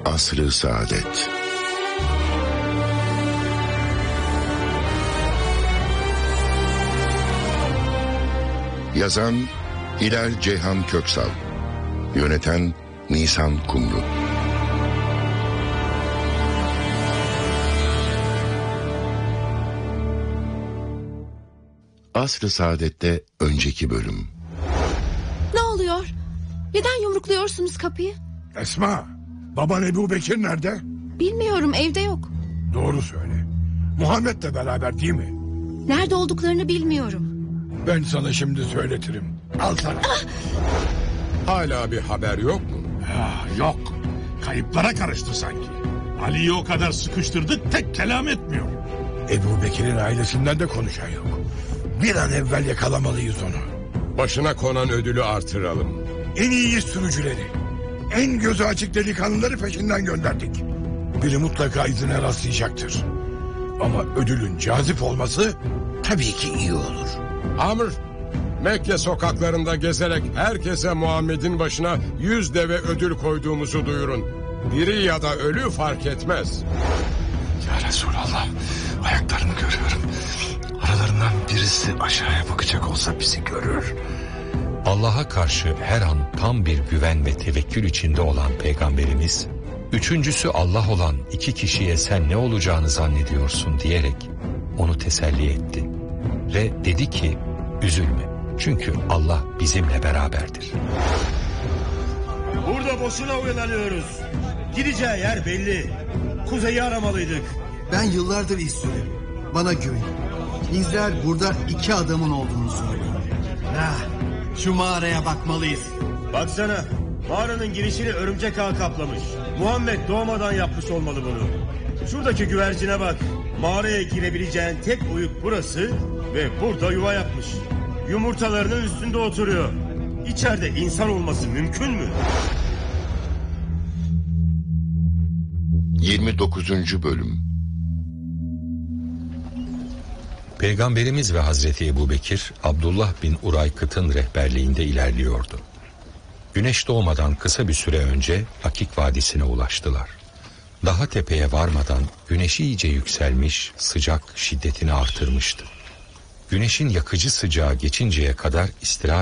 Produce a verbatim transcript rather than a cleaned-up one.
Asr-ı Saadet. Yazan Hilal Ceyhan Köksal, yöneten Nisan Kumru. Asr-ı Saadet'te önceki bölüm. Ne oluyor? Neden yumrukluyorsunuz kapıyı? Esma, baban Ebu Bekir nerede? Bilmiyorum, evde yok. Doğru söyle. Muhammed'le beraber değil mi? Nerede olduklarını bilmiyorum. Ben sana şimdi söyletirim. Al sana. Ah! Hala bir haber yok mu? Ah, yok. Kayıplara karıştı sanki. Ali'yi o kadar sıkıştırdık, tek kelam etmiyor. Ebu Bekir'in ailesinden de konuşan yok. Bir an evvel yakalamalıyız onu. Başına konan ödülü artıralım. En iyi sürücüleri, en gözü açık delikanlıları peşinden gönderdik. Biri mutlaka izine rastlayacaktır. Ama ödülün cazip olması tabii ki iyi olur. Amr, Mekke sokaklarında gezerek herkese Muhammed'in başına yüz deve ödül koyduğumuzu duyurun. Diri ya da ölü fark etmez. Ya Resulallah, ayaklarını görüyorum. Aralarından birisi aşağıya bakacak olsa bizi görür. Allah'a karşı her an tam bir güven ve tevekkül içinde olan Peygamberimiz, üçüncüsü Allah olan iki kişiye sen ne olacağını zannediyorsun diyerek onu teselli etti. Ve dedi ki, üzülme çünkü Allah bizimle beraberdir. Burada boşuna oyalanıyoruz. Gideceği yer belli. Kuzeyi aramalıydık. Ben yıllardır istiyorum. Bana güven. İzler burada iki adamın olduğunu söylüyor. Ah, şu mağaraya bakmalıyız. Baksana, mağaranın girişini örümcek ağı kaplamış. Muhammed doğmadan yapmış olmalı bunu. Şuradaki güvercine bak. Mağaraya girebileceğin tek oyuk burası ve burada yuva yapmış. Yumurtalarının üstünde oturuyor. İçeride insan olması mümkün mü? yirmi dokuzuncu bölüm. Peygamberimiz ve Hazreti Ebubekir, Abdullah bin Uraykıt'ın rehberliğinde ilerliyordu. Güneş doğmadan kısa bir süre önce Akik Vadisi'ne ulaştılar. Daha tepeye varmadan güneş iyice yükselmiş, sıcak şiddetini artırmıştı. Güneşin yakıcı sıcağı geçinceye kadar istirahat